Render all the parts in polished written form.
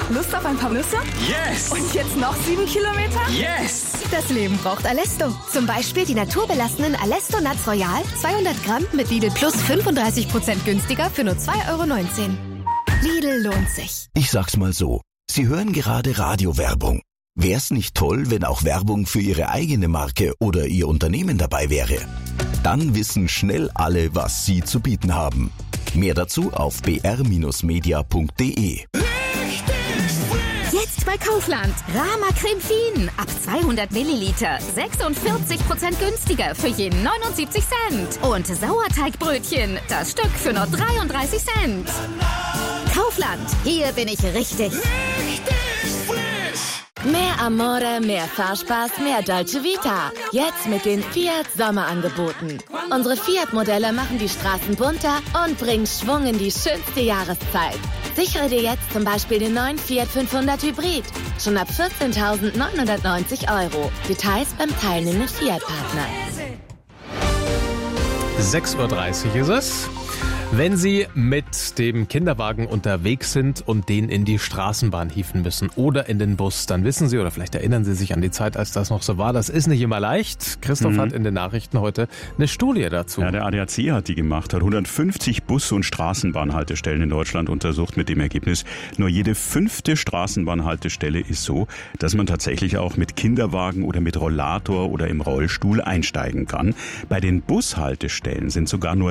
Lust auf ein paar Nüsse? Yes! Und jetzt noch 7 Kilometer? Yes! Das Leben braucht Alesto. Zum Beispiel die naturbelassenen Alesto Nuts Royal, 200 Gramm mit Lidl Plus 35% günstiger für nur 2,19 €. Lidl lohnt sich. Ich sag's mal so, Sie hören gerade Radiowerbung. Wär's nicht toll, wenn auch Werbung für Ihre eigene Marke oder Ihr Unternehmen dabei wäre? Dann wissen schnell alle, was Sie zu bieten haben. Mehr dazu auf br-media.de. Jetzt bei Kaufland. Rama Creme Fien. Ab 200 Milliliter. 46% günstiger für je 79 Cent. Und Sauerteigbrötchen. Das Stück für nur 33 Cent. Kaufland. Hier bin ich richtig. Mehr Amore, mehr Fahrspaß, mehr Dolce Vita. Jetzt mit den Fiat Sommerangeboten. Unsere Fiat-Modelle machen die Straßen bunter und bringen Schwung in die schönste Jahreszeit. Sichere dir jetzt zum Beispiel den neuen Fiat 500 Hybrid. Schon ab 14.990 €. Details beim teilnehmenden Fiat-Partner. 6:30 Uhr ist es. Wenn Sie mit dem Kinderwagen unterwegs sind und den in die Straßenbahn hieven müssen oder in den Bus, dann wissen Sie oder vielleicht erinnern Sie sich an die Zeit, als das noch so war. Das ist nicht immer leicht. Christoph hat in den Nachrichten heute eine Studie dazu. Ja, der ADAC hat die gemacht, hat 150 Bus- und Straßenbahnhaltestellen in Deutschland untersucht mit dem Ergebnis, nur jede 5. Straßenbahnhaltestelle ist so, dass man tatsächlich auch mit Kinderwagen oder mit Rollator oder im Rollstuhl einsteigen kann. Bei den Bushaltestellen sind sogar nur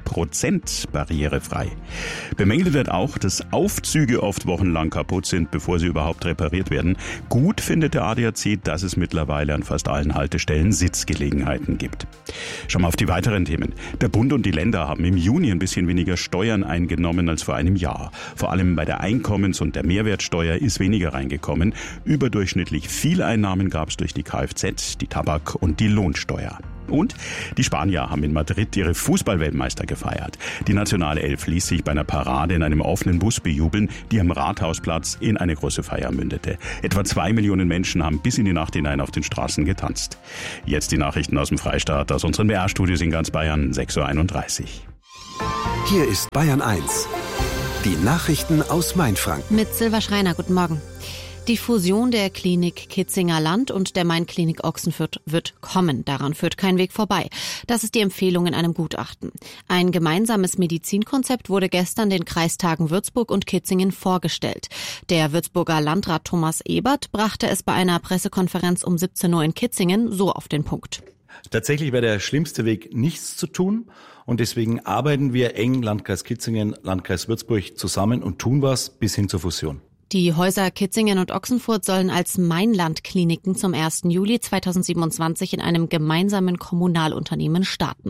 3% barrierefrei. Bemängelt wird auch, dass Aufzüge oft wochenlang kaputt sind, bevor sie überhaupt repariert werden. Gut findet der ADAC, dass es mittlerweile an fast allen Haltestellen Sitzgelegenheiten gibt. Schauen wir auf die weiteren Themen. Der Bund und die Länder haben im Juni ein bisschen weniger Steuern eingenommen als vor einem Jahr. Vor allem bei der Einkommens- und der Mehrwertsteuer ist weniger reingekommen. Überdurchschnittlich viel Einnahmen gab es durch die Kfz, die Tabak- und die Lohnsteuer. Und die Spanier haben in Madrid ihre Fußballweltmeister gefeiert. Die nationale Elf ließ sich bei einer Parade in einem offenen Bus bejubeln, die am Rathausplatz in eine große Feier mündete. Etwa 2 Millionen Menschen haben bis in die Nacht hinein auf den Straßen getanzt. Jetzt die Nachrichten aus dem Freistaat, aus unseren BR-Studios in ganz Bayern, 6:31 Uhr. Hier ist Bayern 1. Die Nachrichten aus Mainfranken. Mit Silva Schreiner, guten Morgen. Die Fusion der Klinik Kitzinger Land und der Main-Klinik Ochsenfurt wird kommen. Daran führt kein Weg vorbei. Das ist die Empfehlung in einem Gutachten. Ein gemeinsames Medizinkonzept wurde gestern den Kreistagen Würzburg und Kitzingen vorgestellt. Der Würzburger Landrat Thomas Ebert brachte es bei einer Pressekonferenz um 17 Uhr in Kitzingen so auf den Punkt. Tatsächlich wäre der schlimmste Weg, nichts zu tun. Und deswegen arbeiten wir eng Landkreis Kitzingen, Landkreis Würzburg zusammen und tun was bis hin zur Fusion. Die Häuser Kitzingen und Ochsenfurt sollen als Mainland-Kliniken zum 1. Juli 2027 in einem gemeinsamen Kommunalunternehmen starten.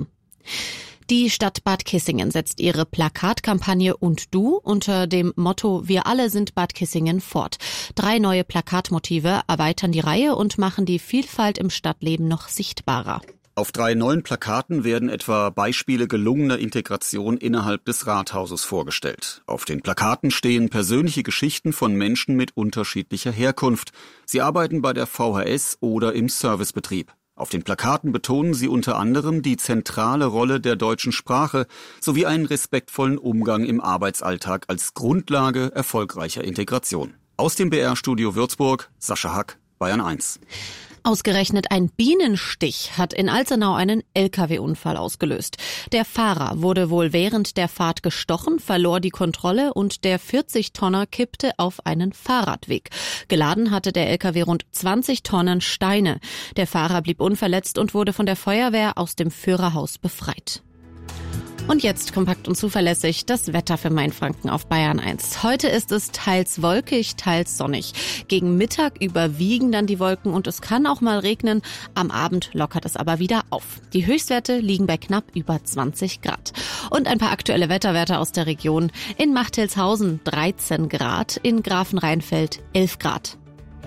Die Stadt Bad Kissingen setzt ihre Plakatkampagne "Und du" unter dem Motto "Wir alle sind Bad Kissingen" fort. 3 neue Plakatmotive erweitern die Reihe und machen die Vielfalt im Stadtleben noch sichtbarer. Auf 3 neuen Plakaten werden etwa Beispiele gelungener Integration innerhalb des Rathauses vorgestellt. Auf den Plakaten stehen persönliche Geschichten von Menschen mit unterschiedlicher Herkunft. Sie arbeiten bei der VHS oder im Servicebetrieb. Auf den Plakaten betonen sie unter anderem die zentrale Rolle der deutschen Sprache sowie einen respektvollen Umgang im Arbeitsalltag als Grundlage erfolgreicher Integration. Aus dem BR-Studio Würzburg, Sascha Hack, Bayern 1. Ausgerechnet ein Bienenstich hat in Alzenau einen Lkw-Unfall ausgelöst. Der Fahrer wurde wohl während der Fahrt gestochen, verlor die Kontrolle und der 40-Tonner kippte auf einen Fahrradweg. Geladen hatte der Lkw rund 20 Tonnen Steine. Der Fahrer blieb unverletzt und wurde von der Feuerwehr aus dem Führerhaus befreit. Und jetzt kompakt und zuverlässig das Wetter für Mainfranken auf Bayern 1. Heute ist es teils wolkig, teils sonnig. Gegen Mittag überwiegen dann die Wolken und es kann auch mal regnen. Am Abend lockert es aber wieder auf. Die Höchstwerte liegen bei knapp über 20 Grad. Und ein paar aktuelle Wetterwerte aus der Region. In Machtelshausen 13 Grad, in Grafenrheinfeld 11 Grad.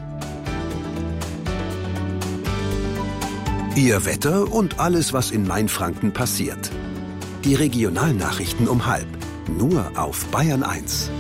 Ihr Wetter und alles, was in Mainfranken passiert. Die Regionalnachrichten um 12:30. Nur auf Bayern 1.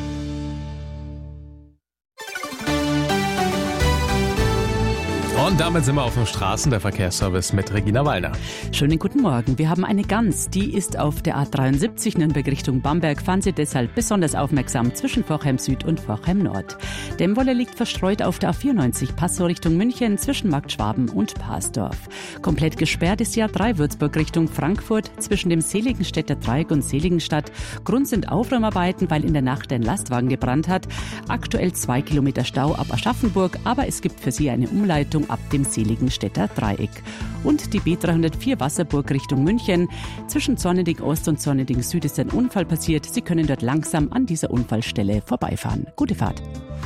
Und damit sind wir auf den Straßen, der Verkehrsservice mit Regina Wallner. Schönen guten Morgen. Wir haben eine Gans, die ist auf der A73 Nürnberg Richtung Bamberg. Fahren Sie deshalb besonders aufmerksam zwischen Forchheim Süd und Forchheim Nord. Dämmwolle liegt verstreut auf der A94 Passau Richtung München zwischen Markt Schwaben und Parsdorf. Komplett gesperrt ist die A3 Würzburg Richtung Frankfurt zwischen dem Seligenstädter Dreieck und Seligenstadt. Grund sind Aufräumarbeiten, weil in der Nacht ein Lastwagen gebrannt hat. Aktuell 2 Kilometer Stau ab Aschaffenburg, aber es gibt für Sie eine Umleitung ab dem Seligenstädter Dreieck. Und die B304 Wasserburg Richtung München. Zwischen Zorneding Ost und Zorneding Süd ist ein Unfall passiert. Sie können dort langsam an dieser Unfallstelle vorbeifahren. Gute Fahrt.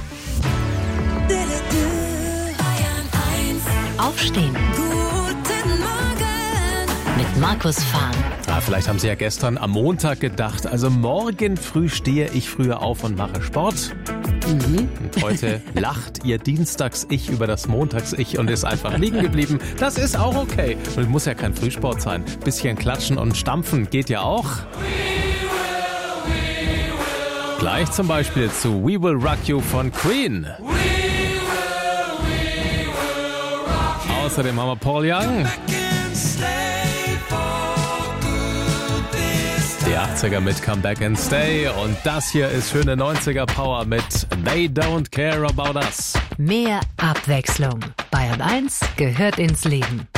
Aufstehen. Guten Morgen. Mit Markus Fahn. Ja, vielleicht haben Sie ja gestern am Montag gedacht, also morgen früh stehe ich früher auf und mache Sport. Und heute lacht Ihr Dienstags-Ich über das Montags-Ich und ist einfach liegen geblieben. Das ist auch okay. Und muss ja kein Frühsport sein. Bisschen klatschen und stampfen geht ja auch. Gleich zum Beispiel zu We Will Rock You von Queen. Außerdem haben wir Paul Young. Die 80er mit Come Back and Stay und das hier ist schöne 90er Power mit They Don't Care About Us. Mehr Abwechslung. Bayern 1 gehört ins Leben.